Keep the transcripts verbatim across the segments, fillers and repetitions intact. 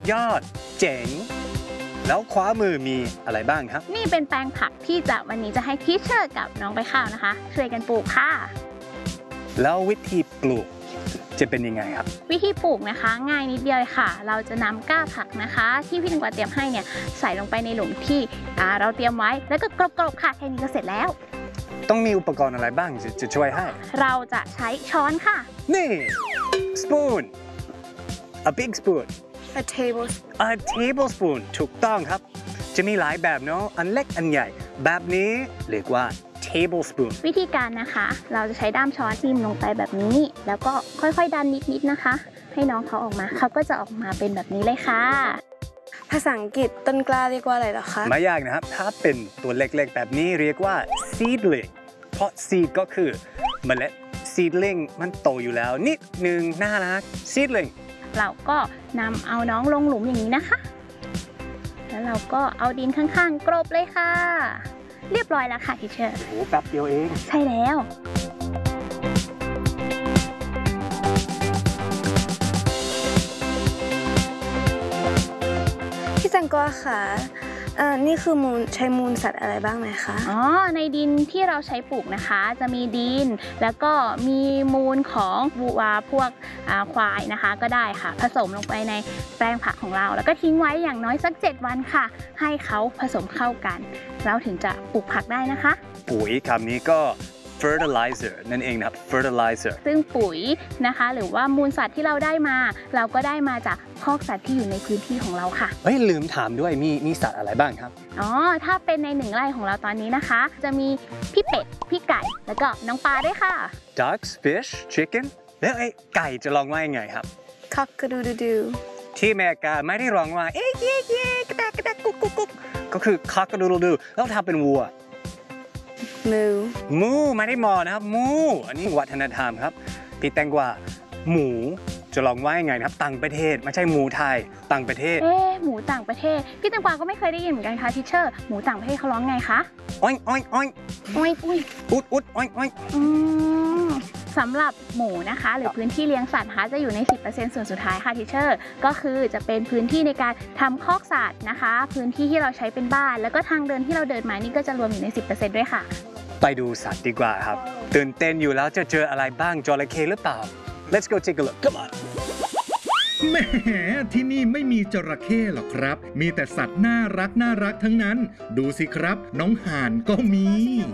ยอดเจ๋งแล้วขวามือมีอะไรบ้างครับนี่เป็นแปลงผักที่จะวันนี้จะให้ทีเชอร์กับน้องใบข้าวนะคะช่วยกันปลูกค่ะแล้ววิธีปลูกจะเป็นยังไงครับวิธีปลูกนะคะง่ายนิดเดียวค่ะเราจะนำก้าผักนะคะที่พี่หนึ่งกว่าเตรียมให้เนี่ยใส่ลงไปในหลุมที่เราเตรียมไว้แล้วก็กรบๆค่ะแค่นี้ก็เสร็จแล้วต้องมีอุปกรณ์อะไรบ้างจะจะช่วยให้เราจะใช้ช้อนค่ะนี่ spoon a big spoon a tablespoon a tablespoon ถูกต้องครับจะมีหลายแบบเนาะอันเล็กอันใหญ่แบบนี้เรียกว่า tablespoon วิธีการนะคะเราจะใช้ด้ามช้อนจิ้มลงไปแบบนี้แล้วก็ค่อยๆดันนิดๆนะคะให้น้องเขาออกมาเขาก็จะออกมาเป็นแบบนี้เลยค่ะภาษาอังกฤษต้นกล้าเรียกว่าอะไรหรอคะไม่ยากนะครับถ้าเป็นตัวเล็กๆแบบนี้เรียกว่า seedling เพราะ seed ก็คือเมล็ด seedling มันโตอยู่แล้วนิดนึงน่ารัก seedling เราก็นำเอาน้องลงหลุมอย่างนี้นะคะแล้วเราก็เอาดินข้างๆกรบเลยค่ะเรียบร้อยแล้วค่ะทีเชอร์โอ้แป๊บเดียวเองใช่แล้วพี่แตงกวาค่ะอ่านี่คือมูลใช้มูลสัตว์อะไรบ้างไหมคะอ๋อในดินที่เราใช้ปลูกนะคะจะมีดินแล้วก็มีมูลของวัวพวกควายนะคะก็ได้ค่ะผสมลงไปในแปลงผักของเราแล้วก็ทิ้งไว้อย่างน้อยสักเจ็ดวันค่ะให้เขาผสมเข้ากันแล้วถึงจะปลูกผักได้นะคะปุ๋ยคำนี้ก็ fertilizer นั่นเองนะครับ fertilizer ซึ่งปุ๋ยนะคะหรือว่ามูลสัตว์ที่เราได้มาเราก็ได้มาจากคอกสัตว์ที่อยู่ในพื้นที่ของเราค่ะเฮ้ยลืมถามด้วยมีมีสัตว์อะไรบ้างครับอ๋อถ้าเป็นในหนึ่งไร่ของเราตอนนี้นะคะจะมีพี่เป็ดพี่ไก่แล้วก็น้องปลาด้วยค่ะ ducks fish chicken แล้วไอ้ไก่จะร้องว่ายังไงครับ cock-a-doodle-doo ที่อเมริกาไม่ได้ร้องว่าเอ๊ะเอ๊ะเอ๊ะกระแตกกระแตกกุ๊กกุ๊กกุ๊กก็คือ cock-a-doodle-doo แล้วถ้าเป็นวัวมูมูไม่ได้มอนะครับมูอันนี้วัฒนธรรมครับพี่แตงกวาหมูจะลองว่ายังไงนะครับต่างประเทศไม่ใช่หมูไทยต่างประเทศเอ๊ะหมูต่างประเทศพี่แตงกวาก็ไม่เคยได้ยินเหมือนกันค่ะทีเชอร์หมูต่างประเทศเขาร้องไงคะอ้อยอ้อยอ้อยอ้อยอุ้ยอุดอุดอ้อยอ้อยอืมสำหรับหมูนะคะหรือพื้นที่เลี้ยงสัตว์นะคะจะอยู่ใน สิบเปอร์เซ็นต์ ส่วนสุดท้ายค่ะทีเชอร์ก็คือจะเป็นพื้นที่ในการทำคอกสัตว์นะคะพื้นที่ที่เราใช้เป็นบ้านแล้วก็ทางเดินที่เราเดินมานี่ก็จะรวมอยู่ใน สิบเปอร์เซ็นต์ ด้วยค่ะไปดูสัตว์ดีกว่าครับตื่นเต้นอยู่แล้วจะเจออะไรบ้างจระเข้หรือเปล่า Let's go take a look come on แหมที่นี่ไม่มีจระเข้หรอกครับมีแต่สัตว์น่ารักน่ารักทั้งนั้นดูสิครับน้องห่านก็มี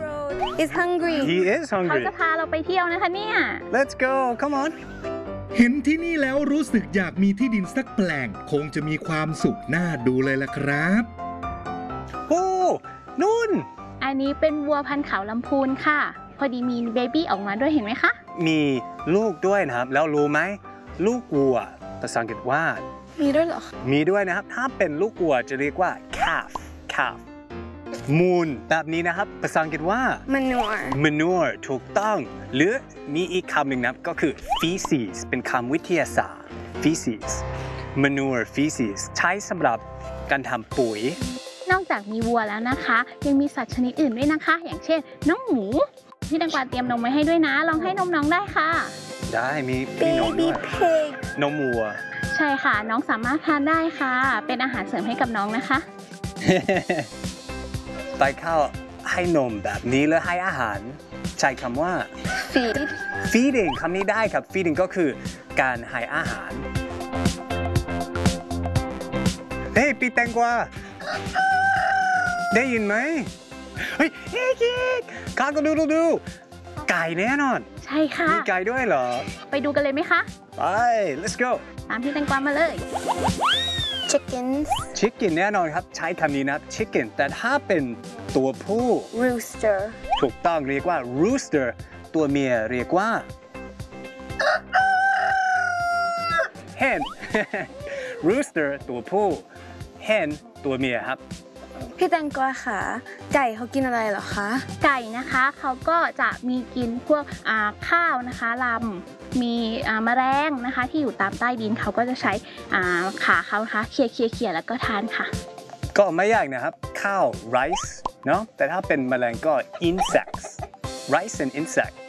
is hungry he is hungry เขาจะพาเราไปเที่ยวนะคะเนี่ย Let's go come on เห็นที่นี่แล้วรู้สึกอยากมีที่ดินสักแปลงคงจะมีความสุขน่าดูเลยล่ะครับโอ้นู่นอันนี้เป็นวัวพันธุ์เขาลำพูนค่ะพอดีมีเบบี้ออกมาด้วยเห็นไหมคะมีลูกด้วยนะครับแล้วรู้ไหมลูกวัวภาษาอังกฤษว่ามีด้วยเหรอมีด้วยนะครับถ้าเป็นลูกวัวจะเรียกว่า calf calf มูลแบบนี้นะครับภาษาอังกฤษว่า manure manure ถูกต้องหรือมีอีกคำหนึ่งนะครับก็คือ feces เป็นคำวิทยาศาสตร์ feces manure feces ใช้สำหรับการทำปุ๋ยนอกจากมีวัวแล้วนะคะยังมีสัตว์ชนิดอื่นด้วยนะคะอย่างเช่นน้องหมูพี่แตงกวาเตรียมนมไว้ให้ด้วยนะลองให้นมน้องได้ค่ะได้มีมีนมด้วยนมวัวใช่ค่ะน้องสามารถทานได้ค่ะเป็นอาหารเสริมให้กับน้องนะคะไปเข้าให้นมแบบนี้แล้วให้อาหารใช้คำว่า feed feeding คำนี้ได้ครับ feeding ก็คือการให้อาหารเฮ้ยพี่แตงกวาได้ยินไหมเฮ้ยเฮ้ยข้าก็ดูดูดูไก่แน่นอนใช่ค่ะมีไก่ด้วยเหรอไปดูกันเลยไหมคะไป let's go ตามพี่แตงกวามาเลย chickens chicken แน่นอนครับใช้คำนี้นะ chicken แต่ถ้าเป็นตัวผู้ rooster ถูกต้องเรียกว่า rooster ตัวเมียเรียกว่า hen rooster ตัวผู้ hen ตัวเมียครับพี่แตงกวาค่ะไก่เขากินอะไรเหรอคะไก่นะคะเขาก็จะมีกินพวกข้าวนะคะลำมีแมลงนะคะที่อยู่ตามใต้ดินเขาก็จะใช้ขาเขานะคะเคี่ยเคี่ยเคี่ยแล้วก็ทานค่ะก็ไม่ยากนะครับข้าว rice เนาะแต่ถ้าเป็นแมลงก็ insects rice and insect